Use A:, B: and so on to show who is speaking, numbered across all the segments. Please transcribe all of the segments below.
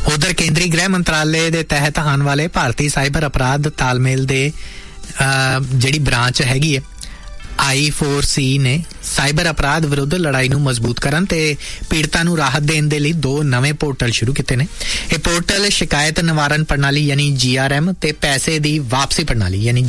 A: उधर केंद्रीय गृह मंत्रालय के तहत आने वाले भारतीय साइबर अपराध तालमेल दे जिहड़ी ब्रांच हैगी है I4C ने साइबर अपराध विरुद्ध लड़ाई नूं मजबूत करन ते पीड़तां नूं राहत देण दे लई 2 नवे पोर्टल शुरू कीते ने। ये पोर्टल शिकायत निवारण प्रणाली यानी GRM ते पैसे दी वापसी प्रणाली यानी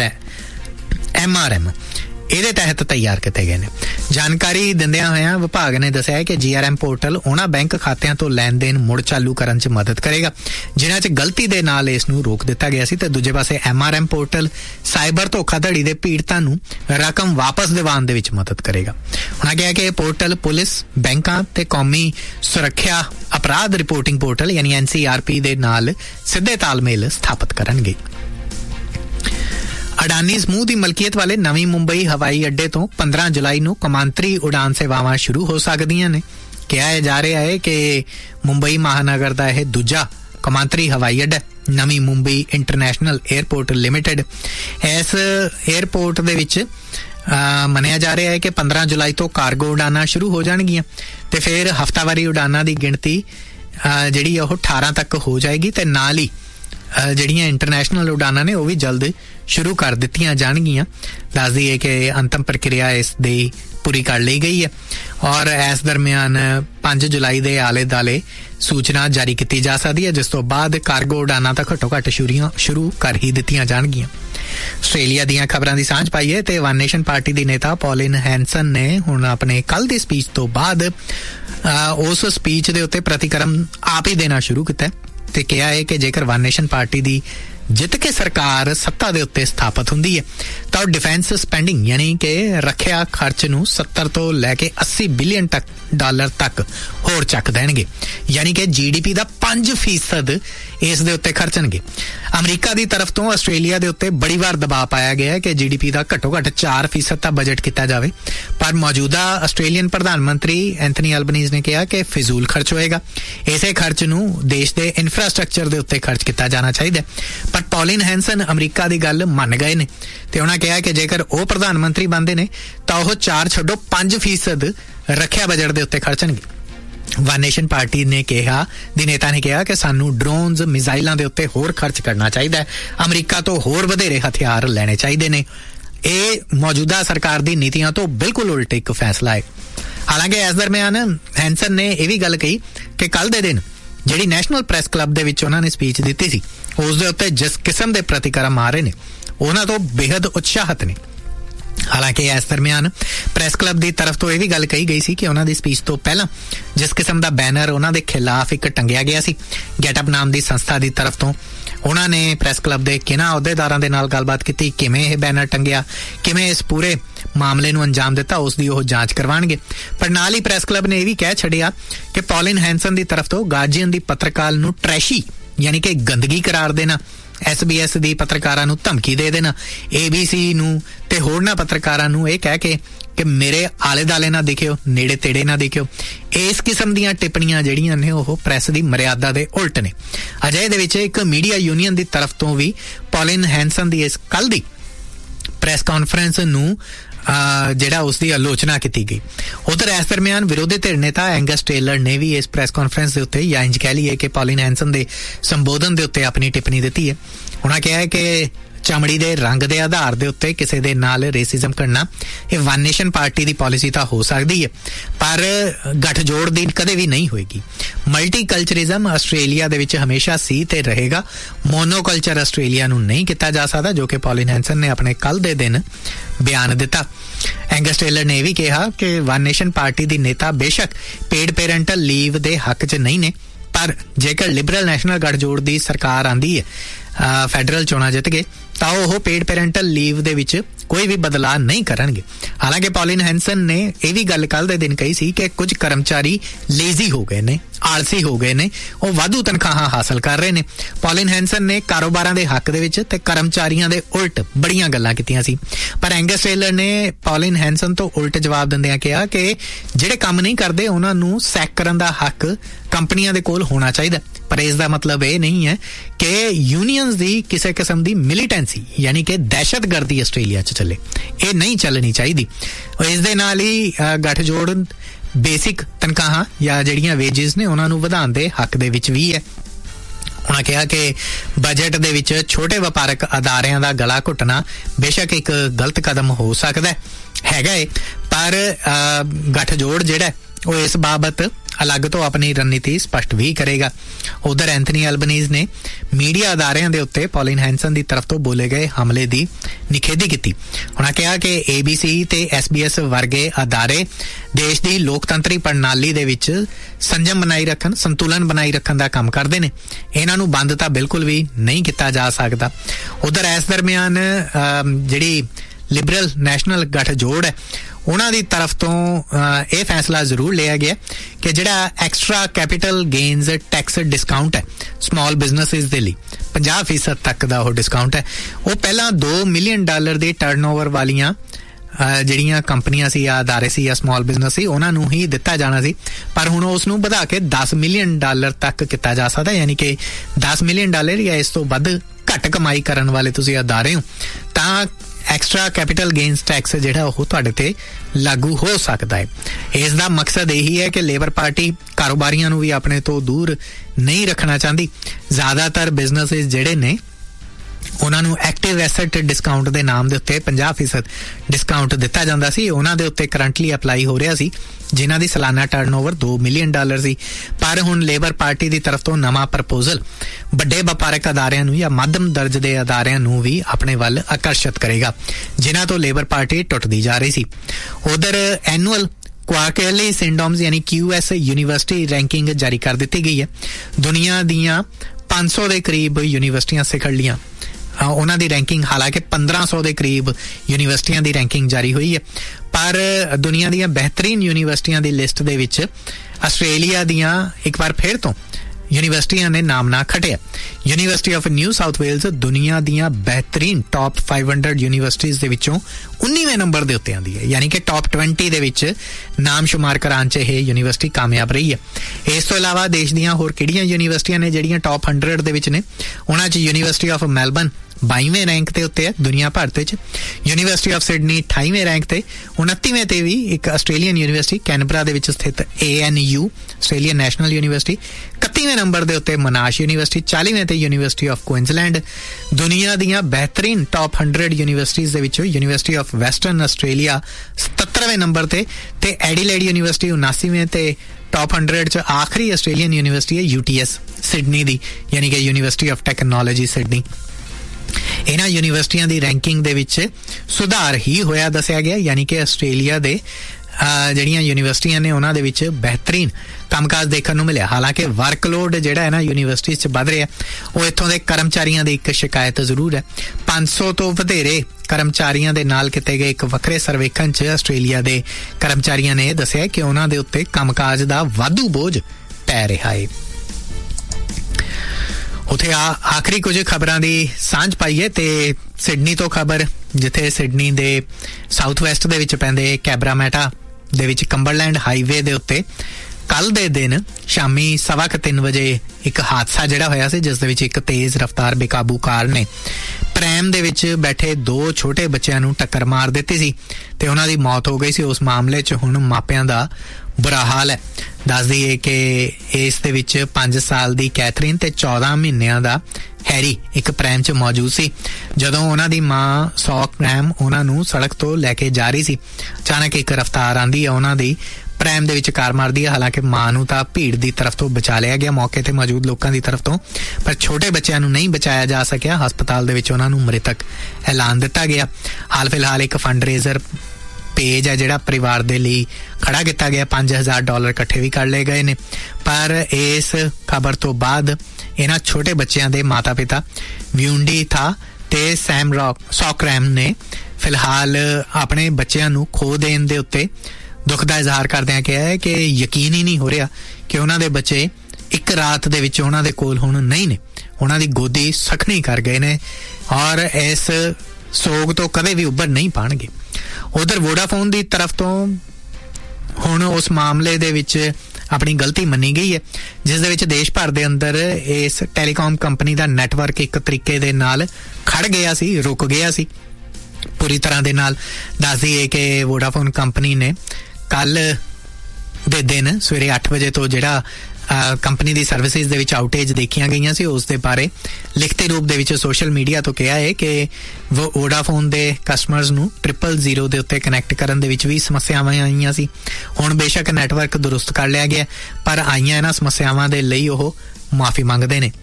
A: MRM ਇਹਦੇ ਤਹਿਤ ਤਿਆਰ ਕੀਤੇ ਗਏ ਨੇ। ਜਾਣਕਾਰੀ ਦਿੰਦਿਆਂ ਹੋਇਆਂ ਵਿਭਾਗ ਨੇ ਦੱਸਿਆ ਕਿ GRM ਪੋਰਟਲ ਉਹਨਾਂ ਬੈਂਕ ਖਾਤਿਆਂ ਤੋਂ ਲੈਣ ਦੇਣ ਮੁੜ ਚਾਲੂ ਕਰਨ 'ਚ ਮਦਦ ਕਰੇਗਾ ਜਿਨ੍ਹਾਂ 'ਚ ਗਲਤੀ ਦੇ ਨਾਲ ਇਸ ਨੂੰ ਰੋਕ ਦਿੱਤਾ ਗਿਆ ਸੀ ਤੇ ਦੂਜੇ ਪਾਸੇ MRM ਪੋਰਟਲ ਸਾਈਬਰ ਧੋਖਾਧੜੀ ਦੇ ਪੀੜਤਾਂ ਨੂੰ ਰਕਮ ਵਾਪਸ ਦਿਵਾਉਣ ਦੇ ਵਿੱਚ ਮਦਦ ਕਰੇਗਾ। ਉਹਨਾਂ ਕਿਹਾ ਕਿ ਇਹ ਪੋਰਟਲ ਪੁਲਿਸ ਬੈਂਕਾਂ ਤੇ ਕੌਮੀ ਸੁਰੱਖਿਆ ਅਪਰਾਧ ਰਿਪੋਰਟਿੰਗ ਪੋਰਟਲ ਯਾਨੀ NCRP ਦੇ ਨਾਲ ਸਿੱਧੇ ਤਾਲਮੇਲ ਸਥਾਪਿਤ ਕਰਨਗੇ। ਅਡਾਨੀ ਸਮੂਹ ਦੀ ਮਲਕੀਅਤ ਵਾਲੇ ਨਵੀਂ ਮੁੰਬਈ ਹਵਾਈ ਅੱਡੇ ਤੋਂ 15 ਜੁਲਾਈ ਨੂੰ ਕੌਮਾਂਤਰੀ ਉਡਾਨ ਸੇਵਾਵਾਂ ਸ਼ੁਰੂ ਹੋ ਸਕਦੀਆਂ ਨੇ। ਕਿਹਾ ਜਾ ਰਿਹਾ ਹੈ ਕਿ ਮੁੰਬਈ ਮਹਾਨਗਰ ਦਾ ਇਹ ਦੂਜਾ ਕੌਮਾਂਤਰੀ ਹਵਾਈ ਅੱਡਾ ਨਵੀਂ ਮੁੰਬਈ ਇੰਟਰਨੈਸ਼ਨਲ 에ਅਰਪੋਰਟ ਲਿਮਿਟਡ। ਇਸ 에ਅਰਪੋਰਟ ਦੇ ਵਿੱਚ ਮੰਨਿਆ ਜਾ ਰਿਹਾ ਹੈ ਕਿ 15 ਜੁਲਾਈ ਤੋਂ ਕਾਰਗੋ ਉਡਾਨਾਂ ਸ਼ੁਰੂ ਹੋ ਜਾਣਗੀਆਂ ਤੇ ਫਿਰ ਹਫ਼ਤਾਵਾਰੀ ਉਡਾਨਾਂ ਦੀ ਗਿਣਤੀ ਜਿਹੜੀ ਉਹ 18 ਤੱਕ ਹੋ ਜਾਏਗੀ ਤੇ ਨਾਲ ਹੀ ਜਿਹੜੀਆਂ ਇੰਟਰਨੈਸ਼ਨਲ ਉਡਾਨਾਂ ਨੇ ਉਹ ਵੀ ਜਲਦ ਸ਼ੁਰੂ ਕਰ ਦਿੱਤੀਆਂ ਜਾਣਗੀਆਂ। ਦੱਸ ਦਈਏ ਕਿ ਅੰਤਮ ਪ੍ਰਕਿਰਿਆ ਇਸ ਦੀ ਪੂਰੀ ਕਰ ਲਈ ਗਈ ਹੈ ਔਰ ਇਸ ਦਰਮਿਆਨ 5 ਜੁਲਾਈ ਦੇ ਆਲੇ ਦੁਆਲੇ ਸੂਚਨਾ ਜਾਰੀ ਕੀਤੀ ਜਾ ਸਕਦੀ ਹੈ ਜਿਸ ਤੋਂ ਬਾਅਦ ਕਾਰਗੋ ਉਡਾਨਾਂ ਤਾਂ ਘੱਟੋ ਘੱਟ ਸ਼ੁਰੂ ਕਰ ਹੀ ਦਿੱਤੀਆਂ ਜਾਣਗੀਆਂ। ਆਸਟ੍ਰੇਲੀਆ ਦੀਆਂ ਖਬਰਾਂ ਦੀ ਸਾਂਝ ਪਾਈ ਹੈ ਤੇ ਵਨ ਨੇਸ਼ਨ ਪਾਰਟੀ ਦੀ ਨੇਤਾ ਪੌਲਿਨ ਹੈਂਸਨ ਨੇ ਹੁਣ ਆਪਣੇ ਕੱਲ ਦੀ ਸਪੀਚ ਤੋਂ ਬਾਅਦ ਉਸ ਸਪੀਚ ਦੇ ਉੱਤੇ ਪ੍ਰਤੀਕਰਮ ਆਪ ਹੀ ਦੇਣਾ ਸ਼ੁਰੂ ਕੀਤਾ ਤੇ ਕਿਹਾ ਹੈ ਕਿ ਜੇਕਰ ਵਨ ਨੇਸ਼ਨ ਪਾਰਟੀ ਦੀ ਜਿੱਤ ਕੇ ਸਰਕਾਰ ਸੱਤਾ ਦੇ ਉੱਤੇ ਸਥਾਪਿਤ ਹੁੰਦੀ ਹੈ ਤਾਂ ਉਹ ਡਿਫੈਂਸ ਸਪੈਂਡਿੰਗ ਯਾਨੀ ਕਿ ਰੱਖਿਆ ਖਰਚ ਨੂੰ 70 ਤੋਂ ਲੈ ਕੇ 80 ਬਿਲੀਅਨ ਡਾਲਰ ਤੱਕ ਹੋਰ ਚੱਕ ਦੇਣਗੇ ਯਾਨੀ ਕਿ GDP ਦਾ 5% ਇਸ ਦੇ ਉੱਤੇ ਖਰਚਣਗੇ। ਅਮਰੀਕਾ ਦੀ ਤਰਫ ਤੋਂ ਆਸਟ੍ਰੇਲੀਆ ਦੇ ਉੱਤੇ ਬੜੀ ਵਾਰ ਦਬਾਅ ਪਾਇਆ ਗਿਆ ਕਿ GDP ਦਾ ਘੱਟੋ ਘੱਟ 4% ਦਾ ਬਜਟ ਕੀਤਾ ਜਾਵੇ ਪਰ ਮੌਜੂਦਾ ਆਸਟ੍ਰੇਲੀਅਨ ਪ੍ਰਧਾਨ ਮੰਤਰੀ ਐਂਥਨੀ ਅਲਬਨੀਜ਼ ਨੇ ਕਿਹਾ ਕਿ ਫਿਜ਼ੂਲ ਖਰਚ ਹੋਏਗਾ। ਇਸੇ ਖਰਚ ਨੂੰ ਦੇਸ਼ ਦੇ ਇਨਫਰਾਸਟ੍ਰਕਚਰ ਦੇ ਉੱਤੇ ਖਰਚ ਕੀਤਾ ਜਾਣਾ ਚਾਹੀਦਾ ਪਰ ਪੌਲਿਨ ਹੈਂਸਨ ਅਮਰੀਕਾ ਦੀ ਗੱਲ ਮੰਨ ਗਏ ਨੇ ਤੇ ਉਹਨਾਂ ਕਿਹਾ ਕਿ ਜੇਕਰ ਉਹ ਪ੍ਰਧਾਨ ਮੰਤਰੀ ਬਣਦੇ ਨੇ ਤਾਂ ਉਹ 5% ਰੱਖਿਆ ਬਜਟ ਦੇ ਉੱਤੇ ਖਰਚਣਗੇ। ਵਨ ਨੇਸ਼ਨ ਪਾਰਟੀ ਨੇ ਕਿਹਾ ਦੀ ਨੇਤਾ ਨੇ ਕਿਹਾ ਕਿ ਸਾਨੂੰ ਡਰੋਨਸ ਮਿਜ਼ਾਈਲਾਂ ਦੇ ਉੱਤੇ ਹੋਰ ਖਰਚ ਕਰਨਾ ਚਾਹੀਦਾ ਹੈ, ਅਮਰੀਕਾ ਤੋਂ ਹੋਰ ਵਧੇਰੇ ਹਥਿਆਰ ਲੈਣੇ ਚਾਹੀਦੇ ਨੇ। ਇਹ ਮੌਜੂਦਾ ਸਰਕਾਰ ਦੀ ਨੀਤੀਆਂ ਤੋਂ ਬਿਲਕੁਲ ਉਲਟ ਇੱਕ ਫੈਸਲਾ ਹੈ। ਹਾਲਾਂਕਿ ਇਸ ਦਰਮਿਆਨ ਹੈਂਸਨ ਨੇ ਇਹ ਵੀ ਗੱਲ ਕਹੀ ਕਿ ਕੱਲ ਦੇ ਦਿਨ ਜਿਹੜੀ ਨੈਸ਼ਨਲ ਪ੍ਰੈਸ ਕਲੱਬ ਦੇ ਵਿੱਚ ਉਹਨਾਂ ਨੇ ਸਪੀਚ ਦਿੱਤੀ ਸੀ ਉਸ ਦੇ ਉੱਤੇ ਜਿਸ ਕਿਸਮ ਦੇ ਪ੍ਰਤੀਕਰਮ ਆ ਰਹੇ ਨੇ ਉਹਨਾਂ ਤੋਂ ਬੇਹੱਦ ਉਤਸ਼ਾਹਿਤ ਨੇ। ਹਾਲਾਂਕਿ ਇਸ ਦਰਮਿਆਨ ਪ੍ਰੈਸ ਕਲੱਬ ਦੀ ਤਰਫ ਤੋਂ ਇਹ ਵੀ ਗੱਲ ਕਹੀ ਗਈ ਸੀ ਕਿ ਉਹਨਾਂ ਦੀ ਸਪੀਚ ਤੋਂ ਪਹਿਲਾਂ ਜਿਸ ਕਿਸਮ ਦਾ ਬੈਨਰ ਉਹਨਾਂ ਦੇ ਖਿਲਾਫ ਇੱਕ ਟੰਗਿਆ ਗਿਆ ਸੀ ਗੈਟਅਪ ਨਾਮ ਦੀ ਸੰਸਥਾ ਦੀ ਤਰਫ ਤੋਂ ਉਹਨਾਂ ਨੇ ਪ੍ਰੈਸ ਕਲੱਬ ਦੇ ਕਿਹਨਾਂ ਅਹੁਦੇਦਾਰਾਂ ਦੇ ਨਾਲ ਗੱਲਬਾਤ ਕੀਤੀ ਕਿਵੇਂ ਇਹ ਬੈਨਰ ਟੰਗਿਆ ਕਿਵੇਂ ਇਸ ਪੂਰੇ ਮਾਮਲੇ ਨੂੰ ਅੰਜਾਮ ਦਿੱਤਾ ਉਸ ਦੀ ਉਹ ਜਾਂਚ ਕਰਵਾਉਣਗੇ। ਪਰ ਨਾਲ ਹੀ ਪ੍ਰੈਸ ਕਲੱਬ ਨੇ ਇਹ ਵੀ ਕਹਿ ਛੱਡਿਆ ਕਿ ਪੌਲਿਨ ਹੈਂਸਨ ਦੀ ਤਰਫ ਤੋਂ ਗਾਰਜੀਅਨ ਦੀ ਪੱਤਰਕਾਰ ਨੂੰ ਟ੍ਰੈਸ਼ੀ ਯਾਨੀ ਕਿ ਗੰਦਗੀ ਕਰਾਰ ਦੇਣਾ SBS ਦੀ ਪੱਤਰਕਾਰਾਂ ਨੂੰ ਧਮਕੀ ਦੇ ਦੇਣਾ ABC ਨੂੰ ਤੇ ਹੋਰਨਾਂ ਪੱਤਰਕਾਰਾਂ ਨੂੰ ਇਹ ਕਹਿ ਕੇ ਕਿ ਮੇਰੇ ਆਲੇ ਦੁਆਲੇ ਨਾ ਦੇਖਿਓ ਨੇੜੇ ਤੇੜੇ ਨਾ ਦੇਖਿਓ ਇਸ ਕਿਸਮ ਦੀਆਂ ਟਿੱਪਣੀਆਂ ਜਿਹੜੀਆਂ ਨੇ ਉਹ ਪ੍ਰੈਸ ਦੀ ਮਰਿਆਦਾ ਦੇ ਉਲਟ ਨੇ। ਅਜਿਹੇ ਦੇ ਵਿੱਚ ਇੱਕ ਮੀਡੀਆ ਯੂਨੀਅਨ ਦੀ ਤਰਫ ਤੋਂ ਵੀ ਪੌਲਿਨ ਹੈਂਸਨ ਦੀ ਇਸ ਕੱਲ ਦੀ ਪ੍ਰੈਸ ਕਾਨਫਰੰਸ ਨੂੰ ਜਿਹੜਾ ਉਸ ਦੀ ਆਲੋਚਨਾ ਕੀਤੀ ਗਈ। ਉਧਰ ਇਸ ਦਰਮਿਆਨ ਵਿਰੋਧੀ ਧਿਰ ਨੇਤਾ ਐਂਗਸ ਟੇਲਰ ਨੇ ਵੀ ਇਸ ਪ੍ਰੈਸ ਕਾਨਫਰੰਸ ਦੇ ਉੱਤੇ ਜਾਂ ਇੰਜ ਕਹਿ ਲਈਏ ਕਿ ਪੌਲਿਨ ਹੈਂਸਨ ਦੇ ਸੰਬੋਧਨ ਦੇ ਉੱਤੇ ਆਪਣੀ ਟਿੱਪਣੀ ਦਿੱਤੀ ਹੈ। ਉਹਨਾਂ ਕਿਹਾ ਹੈ ਕਿ ਚਮੜੀ ਦੇ ਰੰਗ ਦੇ ਆਧਾਰ ਦੇ ਉੱਤੇ ਕਿਸੇ ਦੇ ਨਾਲ ਰੇਸਿਜ਼ਮ ਕਰਨਾ ਇਹ ਵਨ ਨੇਸ਼ਨ ਪਾਰਟੀ ਦੀ ਪਾਲਿਸੀ ਤਾਂ ਹੋ ਸਕਦੀ ਹੈ ਪਰ ਗੱਠਜੋੜ ਦੀ ਕਦੇ ਵੀ ਨਹੀਂ ਹੋਏਗੀ। ਮਲਟੀਕਲਚਰਿਜ਼ਮ ਆਸਟ੍ਰੇਲੀਆ ਦੇ ਵਿੱਚ ਹਮੇਸ਼ਾ ਸੀ ਤੇ ਰਹੇਗਾ, ਮੋਨੋਕਲਚਰ ਆਸਟ੍ਰੇਲੀਆ ਨੂੰ ਨਹੀਂ ਕੀਤਾ ਜਾ ਸਕਦਾ ਜੋ ਕਿ ਪੌਲਿਨ ਹੈਂਸਨ ਨੇ ਆਪਣੇ ਕੱਲ ਦੇ ਦਿਨ ਬਿਆਨ ਦਿੱਤਾ। ਐਂਗਸ ਟੇਲਰ ਨੇ ਇਹ ਵੀ ਕਿਹਾ ਕਿ ਵਨ ਨੇਸ਼ਨ ਪਾਰਟੀ ਦੀ ਨੇਤਾ ਬੇਸ਼ੱਕ ਪੇਡ ਪੇਰੈਂਟਲ ਲੀਵ ਦੇ ਹੱਕ 'ਚ ਨਹੀਂ ਨੇ ਪਰ ਜੇਕਰ ਲਿਬਰਲ ਨੈਸ਼ਨਲ ਗੱਠਜੋੜ ਦੀ ਸਰਕਾਰ ਆਂਦੀ ਹੈ ਫੈਡਰਲ ਚੋਣਾਂ ਜਿੱਤ ਗਏ ਤਾਂ ਉਹ ਪੇਡ ਪੇਰੈਂਟਲ ਲੀਵ ਦੇ ਵਿੱਚ ਕੋਈ ਵੀ ਬਦਲਾਅ ਨਹੀਂ ਕਰਨਗੇ। ਹਾਲਾਂਕਿ ਪੌਲਿਨ ਹੈਂਸਨ ਨੇ ਇਹ ਵੀ ਗੱਲ ਕੱਲ ਦੇ ਦਿਨ ਕਹੀ ਸੀ ਕਿ ਕੁਝ ਕਰਮਚਾਰੀ ਲੇਜ਼ੀ ਹੋ ਗਏ ਨੇ, ਆਲਸੀ ਹੋ ਗਏ ਨੇ, ਉਹ ਵਾਧੂ ਤਨਖਾਹਾਂ ਹਾਸਲ ਕਰ ਰਹੇ ਨੇ। ਪੌਲਿਨ ਹੈਂਸਨ ਨੇ ਕਾਰੋਬਾਰਾਂ ਦੇ ਹੱਕ ਦੇ ਵਿੱਚ ਤੇ ਕਰਮਚਾਰੀਆਂ ਦੇ ਉਲਟ ਬੜੀਆਂ ਗੱਲਾਂ ਕੀਤੀਆਂ ਸੀ ਪਰ ਐਂਗਸ ਟੇਲਰ ਨੇ ਪੌਲਿਨ ਹੈਂਸਨ ਤੋਂ ਉਲਟ ਜਵਾਬ ਦਿੰਦਿਆਂ ਕਿਹਾ ਕਿ ਜਿਹੜੇ ਕੰਮ ਨਹੀਂ ਕਰਦੇ ਉਹਨਾਂ ਨੂੰ ਸੈਕ ਕਰਨ ਦਾ ਹੱਕ ਕੰਪਨੀਆਂ ਦੇ ਕੋਲ ਹੋਣਾ ਚਾਹੀਦਾ ਪਰ ਇਸ ਦਾ ਮਤਲਬ ਇਹ ਨਹੀਂ ਹੈ ਕਿ ਯੂਨੀਅਨਸ ਦੀ ਕਿਸੇ ਕਿਸਮ ਦੀ ਮਿਲੀਟੈਂਸੀ ਯਾਨੀ ਕਿ ਦਹਿਸ਼ਤਗਰਦੀ ਆਸਟ੍ਰੇਲੀਆ 'ਚ ਚੱਲੇ, ਇਹ ਨਹੀਂ ਚੱਲਣੀ ਚਾਹੀਦੀ। ਇਸ ਦੇ ਨਾਲ ਹੀ ਗੱਠਜੋੜ ਬੇਸਿਕ ਤਨਖਾਹਾਂ ਜਾਂ ਜਿਹੜੀਆਂ ਵੇਜਿਸ ਨੇ ਉਹਨਾਂ ਨੂੰ ਵਧਾਉਣ ਦੇ ਹੱਕ ਦੇ ਵਿੱਚ ਵੀ ਹੈ। ਉਹਨਾਂ ਕਿਹਾ ਕਿ ਬਜਟ ਦੇ ਵਿੱਚ ਛੋਟੇ ਵਪਾਰਕ ਅਦਾਰਿਆਂ ਦਾ ਗਲਾ ਘੁੱਟਣਾ ਬੇਸ਼ੱਕ ਇੱਕ ਗਲਤ ਕਦਮ ਹੋ ਸਕਦਾ ਹੈਗਾ ਏ, ਪਰ ਗੱਠਜੋੜ ਜਿਹੜਾ ਉਹ ਇਸ ਬਾਬਤ ਅਲੱਗ ਤੋਂ ਆਪਣੀ ਰਣਨੀਤੀ ਸਪਸ਼ਟ ਵੀ ਕਰੇਗਾ। ਉਧਰ ਐਂਥਨੀ ਐਲਬਨੀਜ਼ ਨੇ ਮੀਡੀਆ ਅਦਾਰਿਆਂ ਦੇ ਉੱਤੇ ਪੌਲਿਨ ਹੈਂਸਨ ਦੀ ਤਰਫ ਤੋਂ ਬੋਲੇ ਗਏ ਹਮਲੇ ਦੀ ਨਿਖੇਧੀ ਕੀਤੀ। ਉਹਨਾਂ ਕਿਹਾ ਕਿ ABC ਤੇ SBS ਵਰਗੇ ਅਦਾਰੇ ਦੇਸ਼ ਦੀ ਲੋਕਤੰਤਰੀ ਪ੍ਰਣਾਲੀ ਦੇ ਵਿੱਚ ਸੰਜਮ ਬਣਾਈ ਰੱਖਣ, ਸੰਤੁਲਨ ਬਣਾਈ ਰੱਖਣ ਦਾ ਕੰਮ ਕਰਦੇ ਨੇ। ਇਹਨਾਂ ਨੂੰ ਬੰਦ ਤਾਂ ਬਿਲਕੁਲ ਵੀ ਨਹੀਂ ਕੀਤਾ ਜਾ ਸਕਦਾ। ਉਧਰ ਇਸ ਦਰਮਿਆਨ ਜਿਹੜੀ ਲਿਬਰਲ ਨੈਸ਼ਨਲ ਗੱਠਜੋੜ ਹੈ ਉਹਨਾਂ ਦੀ ਤਰਫ ਤੋਂ ਇਹ ਫੈਸਲਾ ਜ਼ਰੂਰ ਲਿਆ ਗਿਆ ਕਿ ਜਿਹੜਾ ਐਕਸਟਰਾ ਕੈਪੀਟਲ ਗੇਨਜ਼ ਟੈਕਸ ਡਿਸਕਾਊਂਟ ਹੈ ਸਮਾਲ ਬਿਜ਼ਨਸਿਸ ਦੇ ਲਈ 50% ਤੱਕ ਦਾ ਉਹ ਡਿਸਕਾਊਂਟ ਹੈ, ਉਹ ਪਹਿਲਾਂ $2 ਮਿਲੀਅਨ ਦੇ ਟਰਨਓਵਰ ਵਾਲੀਆਂ ਜਿਹੜੀਆਂ ਕੰਪਨੀਆਂ ਸੀ ਜਾਂ ਅਦਾਰੇ ਸੀ ਜਾਂ ਸਮਾਲ ਬਿਜ਼ਨਸ ਸੀ ਉਹਨਾਂ ਨੂੰ ਹੀ ਦਿੱਤਾ ਜਾਣਾ ਸੀ, ਪਰ ਹੁਣ ਉਸ ਨੂੰ ਵਧਾ ਕੇ $10 ਮਿਲੀਅਨ ਤੱਕ ਕੀਤਾ ਜਾ ਸਕਦਾ। ਯਾਨੀ ਕਿ $10 ਮਿਲੀਅਨ ਜਾਂ ਇਸ ਤੋਂ ਵੱਧ ਘੱਟ ਕਮਾਈ ਕਰਨ ਵਾਲੇ ਤੁਸੀਂ ਅਦਾਰੇ ਹੋ ਤਾਂ ਐਕਸਟਰਾ ਕੈਪੀਟਲ ਗੇਨਸ ਟੈਕਸ ਜਿਹੜਾ ਉਹ ਤੁਹਾਡੇ ਤੇ ਲਾਗੂ ਹੋ ਸਕਦਾ ਹੈ। ਇਸ ਦਾ ਮਕਸਦ ਇਹੀ ਹੈ ਕਿ ਲੇਬਰ ਪਾਰਟੀ ਕਾਰੋਬਾਰੀਆਂ ਨੂੰ ਵੀ ਆਪਣੇ ਤੋਂ ਦੂਰ ਨਹੀਂ ਰੱਖਣਾ ਚਾਹੁੰਦੀ। ਜ਼ਿਆਦਾਤਰ ਬਿਜ਼ਨਸਿਸ ਜਿਹੜੇ ਨੇ ਉਹਨਾਂ ਨੂੰ ਐਕਟਿਵ ਐਸੈਟ ਡਿਸਕਾਊਂਟ ਦੇ ਨਾਮ ਦੇ ਉੱਤੇ 50% ਡਿਸਕਾਊਂਟ ਦਿੱਤਾ ਜਾਂਦਾ ਸੀ। ਉਹਨਾਂ ਦੇ ਉੱਤੇ ਕਰੰਟਲੀ ਅਪਲਾਈ ਹੋ ਰਿਹਾ ਸੀ ਜਿਨ੍ਹਾਂ ਦੀ ਸਾਲਾਨਾ ਟਰਨਓਵਰ $2 ਮਿਲੀਅਨ ਸੀ, ਪਰ ਹੁਣ ਲੇਬਰ ਪਾਰਟੀ ਦੀ ਤਰਫ ਤੋਂ ਨਵਾਂ ਪ੍ਰਪੋਜ਼ਲ ਵੱਡੇ ਵਪਾਰਕ ਅਦਾਰਿਆਂ ਨੂੰ ਜਾਂ ਮੱਧਮ ਦਰਜ ਦੇ ਅਦਾਰਿਆਂ ਨੂੰ ਵੀ ਆਪਣੇ ਵੱਲ ਆਕਰਸ਼ਿਤ ਕਰੇਗਾ ਜਿਨ੍ਹਾਂ ਤੋਂ ਲੇਬਰ ਪਾਰਟੀ ਟੁੱਟਦੀ ਜਾ ਰਹੀ ਸੀ। ਉਧਰ ਐਨੂਅਲ ਕੁਆਰਟਰਲੀ ਸਿੰਡੋਮਸ ਯਾਨੀ QS ਯੂਨੀਵਰਸਿਟੀ ਰੈਂਕਿੰਗ ਜਾਰੀ ਕਰ ਦਿੱਤੀ ਗਈ ਹੈ। ਦੁਨੀਆ ਦੀਆਂ 500 ਦੇ ਕਰੀਬ ਯੂਨੀਵਰਸਿਟੀਆਂ ਸਿਖਰ ਲੀਆਂ ਉਹਨਾਂ ਦੀ ਰੈਂਕਿੰਗ, ਹਾਲਾਂਕਿ 1500 ਦੇ ਕਰੀਬ ਯੂਨੀਵਰਸਿਟੀਆਂ ਦੀ ਰੈਂਕਿੰਗ ਜਾਰੀ ਹੋਈ ਹੈ, ਪਰ ਦੁਨੀਆ ਦੀਆਂ ਬਿਹਤਰੀਨ ਯੂਨੀਵਰਸਿਟੀਆਂ ਦੀ ਲਿਸਟ ਦੇ ਵਿੱਚ ਆਸਟ੍ਰੇਲੀਆ ਦੀਆਂ ਇੱਕ ਵਾਰ ਫਿਰ ਤੋਂ ਯੂਨੀਵਰਸਿਟੀਆਂ ਨੇ ਨਾਮ ਨਾ ਖਟਿਆ। University of new south Wales ਦੁਨੀਆ ਦੀਆਂ ਬਿਹਤਰੀਨ ਟੌਪ 500 ਯੂਨੀਵਰਸਿਟੀਜ਼ ਦੇ ਵਿੱਚੋਂ 19ਵੇਂ ਨੰਬਰ ਦੇ ਉੱਤੇ ਆਉਂਦੀ ਹੈ, ਯਾਨੀ ਕਿ ਟੌਪ 20 ਦੇ ਵਿੱਚ ਨਾਮ ਸ਼ੁਮਾਰ ਕਰਾਉਣ 'ਚ ਇਹ ਯੂਨੀਵਰਸਿਟੀ ਕਾਮਯਾਬ ਰਹੀ ਹੈ। ਇਸ ਤੋਂ ਇਲਾਵਾ ਦੇਸ਼ ਦੀਆਂ ਹੋਰ ਕਿਹੜੀਆਂ ਯੂਨੀਵਰਸਿਟੀਆਂ ਨੇ ਜਿਹੜੀਆਂ ਟੌਪ 100 ਦੇ ਵਿੱਚ ਨੇ? ਉਹਨਾਂ 'ਚ ਯੂਨੀਵਰਸਿਟੀ ਆਫ ਮੈਲਬਨ 22ਵੇਂ ਰੈਂਕ ਤੇ ਉੱਤੇ ਹੈ ਦੁਨੀਆ ਭਰ ਦੇ ਵਿੱਚ, ਯੂਨੀਵਰਸਿਟੀ ਆਫ ਸਿਡਨੀ 28ਵੇਂ ਰੈਂਕ ਤੇ, 29ਵੇਂ ਤੇ ਵੀ ਇੱਕ ਆਸਟ੍ਰੇਲੀਅਨ ਯੂਨੀਵਰਸਿਟੀ ਕੈਨਬਰਾ ਦੇ ਵਿੱਚ ਸਥਿਤ ANU Australian national university, 31ਵੇਂ number ਦੇ ਉੱਤੇ ਮਨਾਸ਼ ਯੂਨੀਵਰਸਿਟੀ, 40ਵੇਂ ਤੇ ਯੂਨੀਵਰਸਿਟੀ ਆਫ ਕੁਇਨਜ਼ਲੈਂਡ। ਦੁਨੀਆ ਦੀਆਂ ਬਿਹਤਰੀਨ ਟੌਪ 100 ਯੂਨੀਵਰਸਿਟੀਜ਼ ਦੇ ਵਿੱਚੋਂ university of western Australia 77ਵੇਂ number ਤੇ ਐਡੀਲੇਡ ਯੂਨੀਵਰਸਿਟੀ 79ਵੇਂ ਤੇ ਟੌਪ 100 'ਚ ਆਖਰੀ ਆਸਟ੍ਰੇਲੀਅਨ ਯੂਨੀਵਰਸਿਟੀ ਹੈ UTS ਸਿਡਨੀ ਦੀ, ਯਾਨੀ ਕਿ ਯੂਨੀਵਰਸਿਟੀ ਆਫ ਟੈਕਨੋਲੋਜੀ ਸਿਡਨੀ। ਇਹਨਾਂ ਯੂਨੀਵਰਸਿਟੀਆਂ ਦੀ ਰੈਂਕਿੰਗ ਦੇ ਵਿੱਚ ਸੁਧਾਰ ਹੀ ਹੋਇਆ ਦੱਸਿਆ ਗਿਆ, ਯਾਨੀ ਕਿ ਆਸਟ੍ਰੇਲੀਆ ਦੇ ਜਿਹੜੀਆਂ ਯੂਨੀਵਰਸਿਟੀਆਂ ਨੇ ਉਹਨਾਂ ਦੇ ਵਿੱਚ ਬਿਹਤਰੀਨ ਕੰਮਕਾਜ ਦੇਖਣ ਨੂੰ ਮਿਲਿਆ। ਹਾਲਾਂਕਿ ਵਰਕਲੋਡ ਜਿਹੜਾ ਹੈ ਨਾ ਯੂਨੀਵਰਸਿਟੀ 'ਚ ਵੱਧ ਰਿਹਾ, ਉਹ ਇੱਥੋਂ ਦੇ ਕਰਮਚਾਰੀਆਂ ਦੀ ਇੱਕ ਸ਼ਿਕਾਇਤ ਜ਼ਰੂਰ ਹੈ। 500 ਤੋਂ ਵਧੇਰੇ ਕਰਮਚਾਰੀਆਂ ਦੇ ਨਾਲ ਕੀਤੇ ਗਏ ਇੱਕ ਵੱਖਰੇ ਸਰਵੇਖਣ 'ਚ ਆਸਟ੍ਰੇਲੀਆ ਦੇ ਕਰਮਚਾਰੀਆਂ ਨੇ ਇਹ ਦੱਸਿਆ ਕਿ ਉਹਨਾਂ ਦੇ ਉੱਤੇ ਕੰਮਕਾਜ ਦਾ ਵਾਧੂ ਬੋਝ ਪੈ ਰਿਹਾ ਹੈ। ਉੱਥੇ ਆਖਰੀ ਕੁਝ ਖਬਰਾਂ ਦੀ ਸਾਂਝ ਪਾਈਏ ਤੇ ਸਿਡਨੀ ਤੋਂ ਖਬਰ, ਜਿੱਥੇ ਸਿਡਨੀ ਦੇ ਸਾਊਥ ਵੈਸਟ ਦੇ ਵਿੱਚ ਪੈਂਦੇ ਕੈਬਰਾਮੈਟਾ ਦੇ ਵਿੱਚ ਕੰਬਰਲੈਂਡ ਹਾਈਵੇ ਦੇ ਉੱਤੇ ਕੱਲ ਦੇ ਦਿਨ ਸ਼ਾਮੀ 3:15 ਵਜੇ ਇੱਕ ਹਾਦਸਾ ਜਿਹੜਾ ਹੋਇਆ ਸੀ, ਜਿਸ ਦੇ ਵਿੱਚ ਇੱਕ ਤੇਜ਼ ਰਫ਼ਤਾਰ ਬੇਕਾਬੂ ਕਾਰ ਨੇ ਪ੍ਰੈਮ ਦੇ ਵਿੱਚ ਬੈਠੇ 2 ਛੋਟੇ ਬੱਚਿਆਂ ਨੂੰ ਟੱਕਰ ਮਾਰ ਦਿੱਤੀ ਸੀ ਤੇ ਉਹਨਾਂ ਦੀ ਮੌਤ ਹੋ ਗਈ ਸੀ। ਉਸ ਮਾਮਲੇ 'ਚ ਹੁਣ ਮਾਪਿਆਂ ਦਾ ਬੁਰਾ ਹਾਲ ਹੈ। ਦੱਸ ਦਈਏ ਕਿ ਇਸ ਦੇ ਵਿੱਚ 5 ਸਾਲ ਦੀ ਕੈਥਰੀਨ ਤੇ 14 ਮਹੀਨਿਆਂ ਦਾ ਹੈਰੀ ਇੱਕ ਪ੍ਰੈਮ 'ਚ ਮੌਜੂਦ ਸੀ। ਜਦੋਂ ਉਹਨਾਂ ਦੀ ਮਾਂ ਸੌਕ ਪ੍ਰੈਮ ਉਹਨਾਂ ਨੂੰ ਸੜਕ ਤੋਂ ਲੈ ਕੇ ਜਾ ਰਹੀ ਸੀ, ਅਚਾਨਕ ਇੱਕ ਰਫ਼ਤਾਰ ਆਂਦੀ ਹੈ, ਉਹਨਾਂ ਦੀ ਪ੍ਰੈਮ ਦੇ ਵਿੱਚ ਕਾਰ ਮਾਰਦੀ ਹੈ। ਹਾਲਾਂਕਿ ਮਾਂ ਨੂੰ ਤਾਂ ਭੀੜ ਦੀ ਤਰਫ ਤੋਂ ਬਚਾ ਲਿਆ ਗਿਆ ਮੌਕੇ ਤੇ ਮੌਜੂਦ ਲੋਕਾਂ ਦੀ ਤਰਫ ਤੋਂ, ਪਰ ਛੋਟੇ ਬੱਚਿਆਂ ਨੂੰ ਨਹੀਂ ਬਚਾਇਆ ਜਾ ਸਕਿਆ। ਹਸਪਤਾਲ ਦੇ ਵਿੱਚ ਉਹਨਾਂ ਨੂੰ ਮ੍ਰਿਤਕ ਐਲਾਨ ਦਿੱਤਾ ਗਿਆ। ਹਾਲ ਫਿਲਹਾਲ ਇੱਕ ਫੰਡ ਰੇਜ਼ਰ ਪੇਜ ਹੈ ਜਿਹੜਾ ਪਰਿਵਾਰ ਦੇ ਲਈ ਖੜਾ ਕੀਤਾ ਗਿਆ, $5000 ਇਕੱਠੇ ਵੀ ਕਰ ਲਏ ਗਏ ਨੇ। ਪਰ ਇਸ ਖਬਰ ਤੋਂ ਬਾਅਦ ਇਹਨਾਂ ਛੋਟੇ ਬੱਚਿਆਂ ਦੇ ਮਾਤਾ ਪਿਤਾ ਵਿਉਂਡੀ ਥਾ ਤੇ ਸੌਕਰੈਮ ਨੇ ਫਿਲਹਾਲ ਆਪਣੇ ਬੱਚਿਆਂ ਨੂੰ ਖੋ ਦੇਣ ਦੇ ਉੱਤੇ ਦੁੱਖ ਦਾ ਇਜ਼ਹਾਰ ਕਰਦਿਆਂ ਕਿਹਾ ਹੈ ਕਿ ਯਕੀਨ ਹੀ ਨਹੀਂ ਹੋ ਰਿਹਾ ਕਿ ਉਹਨਾਂ ਦੇ ਬੱਚੇ ਇੱਕ ਰਾਤ ਦੇ ਵਿੱਚ ਉਹਨਾਂ ਦੇ ਕੋਲ ਹੁਣ ਨਹੀਂ ਨੇ, ਉਹਨਾਂ ਦੀ ਗੋਦੀ ਸਖਣੀ ਕਰ ਗਏ ਨੇ ਔਰ ਇਸ ਸੋਗ ਤੋਂ ਕਦੇ ਵੀ ਉੱਭਰ ਨਹੀਂ ਪਾਣਗੇ। ਉਧਰ ਵੋਡਾਫੋਨ ਦੀ ਤਰਫ ਤੋਂ ਹੁਣ ਉਸ ਮਾਮਲੇ ਦੇ ਵਿੱਚ ਆਪਣੀ ਗਲਤੀ ਮੰਨੀ ਗਈ ਹੈ, ਜਿਸ ਦੇ ਵਿੱਚ ਦੇਸ਼ ਭਰ ਦੇ ਅੰਦਰ ਇਸ ਟੈਲੀਕਾਮ ਕੰਪਨੀ ਦਾ ਨੈਟਵਰਕ ਇੱਕ ਤਰੀਕੇ ਦੇ ਨਾਲ ਖੜ ਗਿਆ ਸੀ, ਰੁਕ ਗਿਆ ਸੀ ਪੂਰੀ ਤਰ੍ਹਾਂ ਦੇ ਨਾਲ। ਦੱਸ ਦਈਏ ਕਿ ਵੋਡਾਫੋਨ ਕੰਪਨੀ ਨੇ ਕੱਲ ਦੇ ਦਿਨ ਸਵੇਰੇ 8 ਵਜੇ ਤੋਂ ਜਿਹੜਾ ਕੰਪਨੀ ਦੀ ਸਰਵਿਸਿਜ਼ ਦੇ ਵਿੱਚ ਆਊਟੇਜ ਦੇਖੀਆਂ ਗਈਆਂ ਸੀ, ਉਸ ਦੇ ਬਾਰੇ ਲਿਖਤੀ ਰੂਪ ਦੇ ਵਿੱਚ ਸੋਸ਼ਲ ਮੀਡੀਆ ਤੋਂ ਕਿਹਾ ਹੈ ਕਿ ਵੋਡਾਫੋਨ ਦੇ ਕਸਟਮਰਸ ਨੂੰ 000 ਦੇ ਉੱਤੇ ਕਨੈਕਟ ਕਰਨ ਦੇ ਵਿੱਚ ਵੀ ਸਮੱਸਿਆਵਾਂ ਆਈਆਂ ਸੀ। ਹੁਣ ਬੇਸ਼ੱਕ ਨੈਟਵਰਕ ਦੁਰਸਤ ਕਰ ਲਿਆ ਗਿਆ, ਪਰ ਆਈਆਂ ਇਹਨਾਂ ਸਮੱਸਿਆਵਾਂ ਦੇ ਲਈ ਉਹ ਮਾਫੀ ਮੰਗਦੇ ਨੇ।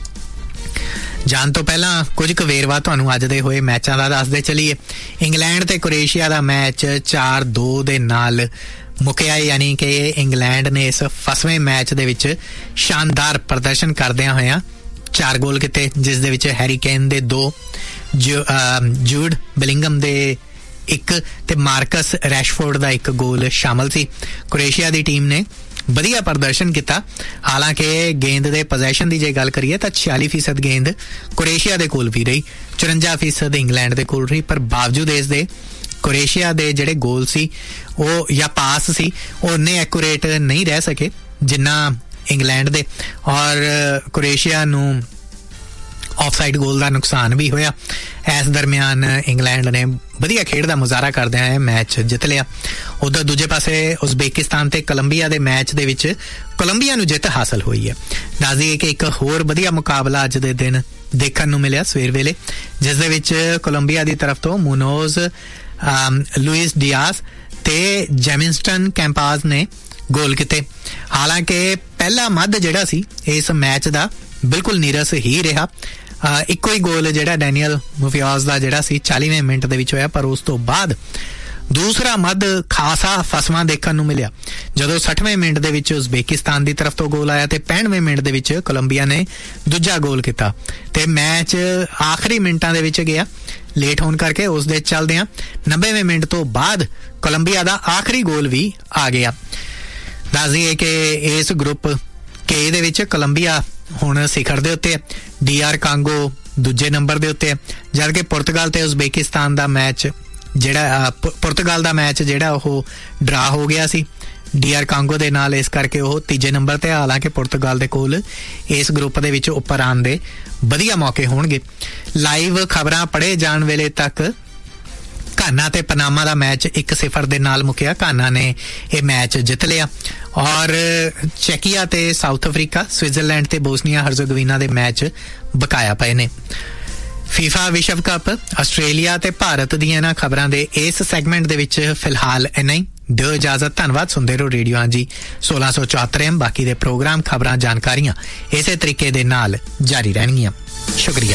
A: ਜਾਣ ਤੋਂ ਪਹਿਲਾਂ ਕੁਝ ਕੁ ਵੇਰਵਾ ਤੁਹਾਨੂੰ ਅੱਜ ਦੇ ਹੋਏ ਮੈਚਾਂ ਦਾ ਦੱਸਦੇ ਚਲੀਏ। ਇੰਗਲੈਂਡ ਤੇ ਕ੍ਰੋਏਸ਼ੀਆ ਦਾ ਮੈਚ 4-2 ਦੇ ਨਾਲ ਮੁੱਕਿਆ, ਯਾਨੀ ਕਿ ਇੰਗਲੈਂਡ ਨੇ ਇਸ 5ਵੇਂ ਮੈਚ ਦੇ ਵਿੱਚ ਸ਼ਾਨਦਾਰ ਪ੍ਰਦਰਸ਼ਨ ਕਰਦਿਆਂ ਹੋਇਆਂ 4 ਗੋਲ ਕੀਤੇ, ਜਿਸ ਦੇ ਵਿੱਚ ਹੈਰੀ ਕੇਨ ਦੇ 2, ਜੂਡ ਬਿਲਿੰਗਮ ਦੇ 1 ਤੇ ਮਾਰਕਸ ਰੈਸ਼ਫੋਰਡ ਦਾ 1 ਗੋਲ ਸ਼ਾਮਲ ਸੀ। ਕ੍ਰੋਏਸ਼ੀਆ ਦੀ ਟੀਮ ਨੇ ਵਧੀਆ ਪ੍ਰਦਰਸ਼ਨ ਕੀਤਾ। ਹਾਲਾਂਕਿ ਗੇਂਦ ਦੇ ਪੋਜੈਸ਼ਨ ਦੀ ਜੇ ਗੱਲ ਕਰੀਏ ਤਾਂ 46% ਗੇਂਦ ਕ੍ਰੋਏਸ਼ੀਆ ਦੇ ਕੋਲ ਵੀ ਰਹੀ, 54% ਇੰਗਲੈਂਡ ਦੇ ਕੋਲ ਰਹੀ, ਪਰ ਬਾਵਜੂਦ ਇਸ ਦੇ ਕ੍ਰੋਏਸ਼ੀਆ ਦੇ ਜਿਹੜੇ ਗੋਲ ਸੀ ਉਹ ਜਾਂ ਪਾਸ ਸੀ ਉਹ ਉਨੇ ਐਕੂਰੇਟ ਨਹੀਂ ਰਹਿ ਸਕੇ ਜਿੰਨਾ ਇੰਗਲੈਂਡ ਦੇ, ਔਰ ਕ੍ਰੋਏਸ਼ੀਆ ਨੂੰ ਆਫਸਾਈਡ ਗੋਲ ਦਾ ਨੁਕਸਾਨ ਵੀ ਹੋਇਆ। ਇਸ ਦਰਮਿਆਨ ਇੰਗਲੈਂਡ ਨੇ ਵਧੀਆ ਖੇਡ ਦਾ ਮੁਜ਼ਾਹਰਾ ਕਰਦਿਆਂ ਇਹ ਮੈਚ ਜਿੱਤ ਲਿਆ। ਉਧਰ ਦੂਜੇ ਪਾਸੇ ਉਜ਼ਬੇਕਿਸਤਾਨ ਤੇ ਕੋਲੰਬੀਆ ਦੇ ਮੈਚ ਦੇ ਵਿੱਚ ਕੋਲੰਬੀਆ ਨੂੰ ਜਿੱਤ ਹਾਸਲ ਹੋਈ ਹੈ। ਦੱਸ ਦਈਏ ਕਿ ਇੱਕ ਹੋਰ ਵਧੀਆ ਮੁਕਾਬਲਾ ਅੱਜ ਦੇ ਦਿਨ ਦੇਖਣ ਨੂੰ ਮਿਲਿਆ ਸਵੇਰ ਵੇਲੇ, ਜਿਸ ਦੇ ਵਿੱਚ ਕੋਲੰਬੀਆ ਦੀ ਤਰਫ ਤੋਂ ਮੁਨੋਜ਼, ਲੁਇਸ ਡਿਆਸ ਤੇ ਜੈਮਿਨਸਟਨ ਕੈਂਪਾਜ਼ ਨੇ ਗੋਲ ਕੀਤੇ। ਹਾਲਾਂਕਿ ਪਹਿਲਾ ਮੱਧ ਜਿਹੜਾ ਸੀ ਇਸ ਮੈਚ ਦਾ ਬਿਲਕੁਲ ਨੀਰਸ ਹੀ ਰਿਹਾ। ਇੱਕੋ ਹੀ ਗੋਲ ਜਿਹੜਾ ਡੈਨੀਅਲ ਮੁਫਿਆਜ਼ ਦਾ ਜਿਹੜਾ ਸੀ 40ਵੇਂ ਮਿੰਟ ਦੇ ਵਿੱਚ ਹੋਇਆ, ਪਰ ਉਸ ਤੋਂ ਬਾਅਦ ਦੂਸਰਾ ਮੱਧ ਖਾਸਾ ਫਸਵਾਂ ਦੇਖਣ ਨੂੰ ਮਿਲਿਆ, ਜਦੋਂ 60ਵੇਂ ਮਿੰਟ ਦੇ ਵਿੱਚ ਉਜ਼ਬੇਕਿਸਤਾਨ ਦੀ ਤਰਫ ਤੋਂ ਗੋਲ ਆਇਆ ਤੇ 65ਵੇਂ ਮਿੰਟ ਦੇ ਵਿੱਚ ਕੋਲੰਬੀਆ ਨੇ ਦੂਜਾ ਗੋਲ ਕੀਤਾ ਤੇ ਮੈਚ ਆਖਰੀ ਮਿੰਟਾਂ ਦੇ ਵਿੱਚ ਗਿਆ। ਲੇਟ ਹੋਣ ਕਰਕੇ ਉਸ ਦੇ ਚੱਲਦਿਆਂ 90ਵੇਂ ਮਿੰਟ ਤੋਂ ਬਾਅਦ ਕੋਲੰਬੀਆ ਦਾ ਆਖਰੀ ਗੋਲ ਵੀ ਆ ਗਿਆ। ਦੱਸ ਦਈਏ ਕਿ ਇਸ ਗਰੁੱਪ ਕੇ ਦੇ ਵਿੱਚ ਕੋਲੰਬੀਆ ਹੁਣ ਸਿਖਰ ਦੇ ਉੱਤੇ, DR ਕਾਂਗੋ ਦੂਜੇ ਨੰਬਰ ਦੇ ਉੱਤੇ, ਜਦਕਿ ਪੁਰਤਗਾਲ ਤੇ ਉਜ਼ਬੇਕਿਸਤਾਨ ਦਾ ਮੈਚ ਜਿਹੜਾ ਪੁਰਤਗਾਲ ਦਾ ਮੈਚ ਜਿਹੜਾ ਉਹ ਡਰਾ ਹੋ ਗਿਆ ਸੀ DR ਕਾਂਗੋ ਦੇ ਨਾਲ, ਇਸ ਕਰਕੇ ਉਹ ਤੀਜੇ ਨੰਬਰ ਤੇ। ਹਾਲਾਂਕਿ ਪੁਰਤਗਾਲ ਦੇ ਕੋਲ ਇਸ ਗਰੁੱਪ ਦੇ ਵਿੱਚ ਉੱਪਰ ਆਉਣ ਦੇ ਵਧੀਆ ਮੌਕੇ ਹੋਣਗੇ। ਲਾਈਵ ਖਬਰਾਂ ਪੜ੍ਹੇ ਜਾਣ ਵੇਲੇ ਤੱਕ ਘਾਨਾ ਤੇ ਪਨਾਮਾ ਦਾ ਮੈਚ 1-0 ਦੇ ਨਾਲ ਮੁੱਕਿਆ। ਘਾਨਾ ਨੇ ਇਹ ਮੈਚ ਜਿੱਤ ਲਿਆ, ਔਰ ਚੈਕੀਆ ਤੇ ਸਾਊਥ ਅਫਰੀਕਾ, ਸਵਿਟਜ਼ਰਲੈਂਡ ਤੇ ਬੋਸਨੀਆ ਹਰਜ਼ਗੋਵੀਨਾ ਦੇ ਮੈਚ ਬਕਾਇਆ ਪਏ ਨੇ। ਫੀਫਾ ਵਿਸ਼ਵ ਕੱਪ, ਆਸਟ੍ਰੇਲੀਆ ਤੇ ਭਾਰਤ ਦੀਆਂ ਇਹਨਾਂ ਖਬਰਾਂ ਦੇ ਇਸ ਸੈਗਮੈਂਟ ਦੇ ਵਿੱਚ ਫਿਲਹਾਲ ਇੰਨਾ ਹੀ। ਦਿਓ ਇਜਾਜ਼ਤ। ਧੰਨਵਾਦ। ਸੁਣਦੇ ਰਹੋ ਰੇਡੀਓ ਹਾਂਜੀ 1674 AM। ਬਾਕੀ ਦੇ ਪ੍ਰੋਗਰਾਮ, ਖਬਰਾਂ, ਜਾਣਕਾਰੀਆਂ ਇਸੇ ਤਰੀਕੇ ਦੇ ਨਾਲ ਜਾਰੀ ਰਹਿਣਗੀਆਂ। ਸ਼ੁਕਰੀਆ।